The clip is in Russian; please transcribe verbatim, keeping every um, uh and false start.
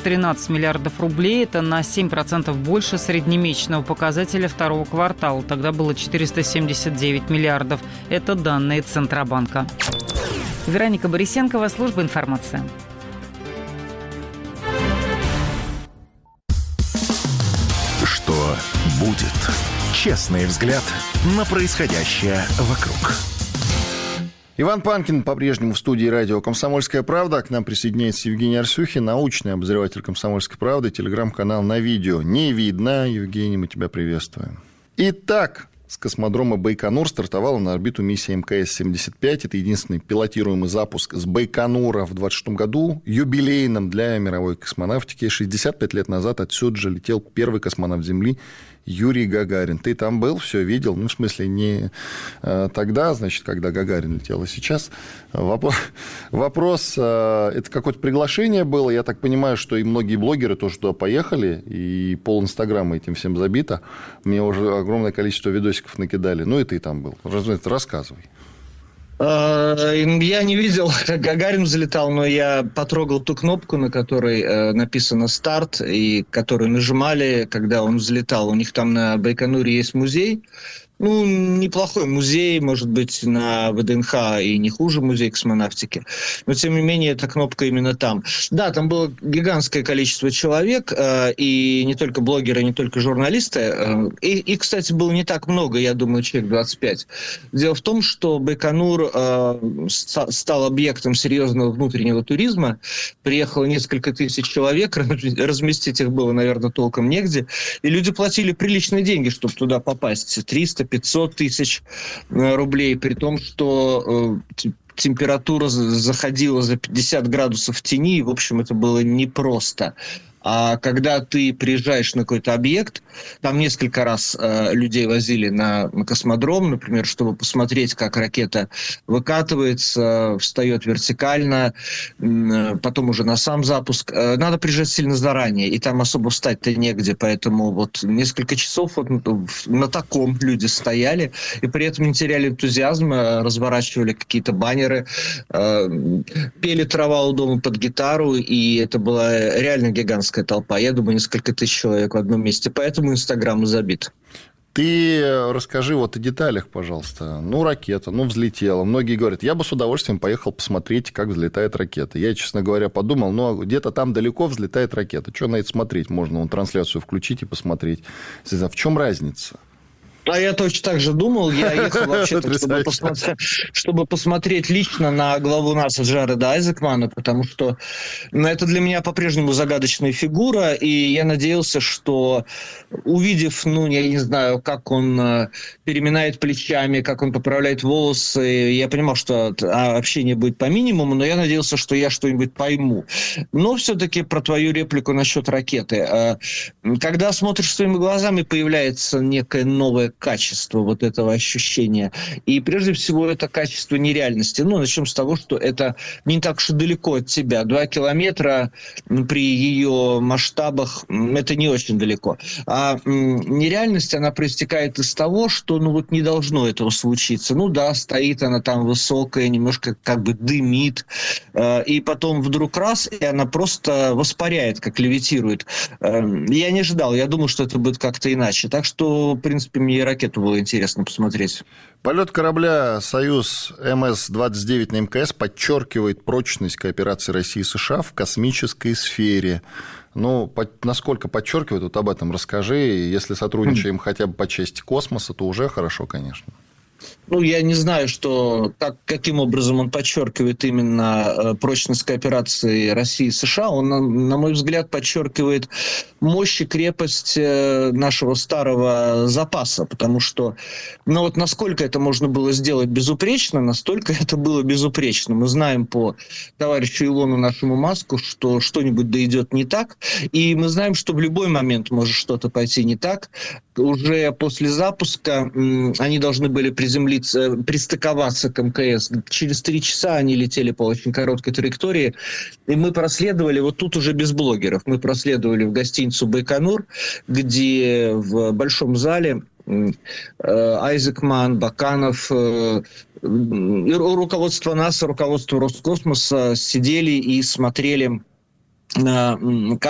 тринадцать миллиардов рублей. Это на семь процентов больше среднемесячного показателя второго квартала. Тогда было четыреста семьдесят девять миллиардов. Это данные Центробанка. Вероника Борисенкова, служба информации. Что будет? Честный взгляд на происходящее вокруг. Иван Панкин по-прежнему в студии радио «Комсомольская правда». К нам присоединяется Евгений Арсюхин, научный обозреватель «Комсомольской правды», телеграм-канал «На видео». Не видно, Евгений, мы тебя приветствуем. Итак, с космодрома Байконур стартовала на орбиту миссия эм ка эс семьдесят пять. Это единственный пилотируемый запуск с Байконура в двадцать шестом году, юбилейном для мировой космонавтики. шестьдесят пять лет назад отсюда же летел первый космонавт Земли Юрий Гагарин. Ты там был, все видел? Ну, в смысле, не тогда, значит, когда Гагарин летел, а сейчас. Вопрос, вопрос это какое-то приглашение было. Я так понимаю, что и многие блогеры тоже туда поехали, и пол Инстаграма этим всем забито. Мне уже огромное количество видосиков накидали. Ну, и ты там был. Рассказывай. Я не видел, как Гагарин залетал, но я потрогал ту кнопку, на которой э, написано «Старт», и которую нажимали, когда он взлетал. У них там на Байконуре есть музей. Ну, неплохой музей, может быть, на вэ дэ эн ха и не хуже музей космонавтики. Но, тем не менее, эта кнопка именно там. Да, там было гигантское количество человек, э, и не только блогеры, не только журналисты. Э, и, и, кстати, было не так много, я думаю, человек двадцать пять. Дело в том, что Байконур э, стал объектом серьезного внутреннего туризма. Приехало несколько тысяч человек, разместить их было, наверное, толком негде. И люди платили приличные деньги, чтобы туда попасть. триста пятьсот тысяч рублей, при том, что э, температура заходила за пятьдесят градусов в тени, и, в общем, это было непросто. А когда ты приезжаешь на какой-то объект, там несколько раз э, людей возили на, на космодром, например, чтобы посмотреть, как ракета выкатывается, встает вертикально, э, потом уже на сам запуск. Э, надо приезжать сильно заранее, и там особо встать-то негде, поэтому вот несколько часов вот на таком люди стояли, и при этом не теряли энтузиазм, разворачивали какие-то баннеры, э, пели «Трава у дома» под гитару, и это была реально гигантская толпа. Я думаю, несколько тысяч человек в одном месте. Поэтому Инстаграм забит. Ты расскажи вот о деталях, пожалуйста. Ну, ракета, ну, взлетела. Многие говорят, я бы с удовольствием поехал посмотреть, как взлетает ракета. Я, честно говоря, подумал, ну, где-то там далеко взлетает ракета. Что на это смотреть? Можно вон трансляцию включить и посмотреть. В чем разница? А я точно так же думал. Я ехал вообще-то, чтобы посмотреть, чтобы посмотреть лично на главу НАСА Джареда Айзекмана, потому что ну, это для меня по-прежнему загадочная фигура, и я надеялся, что увидев, ну, я не знаю, как он э, переминает плечами, как он поправляет волосы, я понимал, что общение будет по минимуму, но я надеялся, что я что-нибудь пойму. Но все-таки про твою реплику насчет ракеты. Э, когда смотришь своими глазами, появляется некое новое качество вот этого ощущения. И прежде всего это качество нереальности. Ну, начнем с того, что это не так уж и далеко от тебя. Два километра при ее масштабах это не очень далеко. А нереальность, она проистекает из того, что ну вот не должно этого случиться. Ну да, стоит она там высокая, немножко как бы дымит, и потом вдруг раз, и она просто воспаряет, как левитирует. Я не ожидал, я думал, что это будет как-то иначе. Так что, в принципе, мне и ракету было интересно посмотреть. Полет корабля «Союз эм эс двадцать девять» на эм ка эс подчеркивает прочность кооперации России и США в космической сфере. Ну, по, насколько подчеркивает, вот об этом расскажи. Если сотрудничаем mm. хотя бы по части космоса, то уже хорошо, конечно. Ну, я не знаю, что, как, каким образом он подчеркивает именно э, прочность кооперации России и США. Он, на, на мой взгляд, подчеркивает мощь и крепость э, нашего старого запаса, потому что, ну вот насколько это можно было сделать безупречно, настолько это было безупречно. Мы знаем по товарищу Илону нашему Маску, что что-нибудь да идет не так, и мы знаем, что в любой момент может что-то пойти не так. Уже после запуска м, они должны были приземлиться, пристыковаться к эм ка эс. Через три часа они летели по очень короткой траектории. И мы проследовали, вот тут уже без блогеров, мы проследовали в гостиницу «Байконур», где в большом зале э, Айзекман, Баканов, э, руководство НАСА, руководство Роскосмоса сидели и смотрели на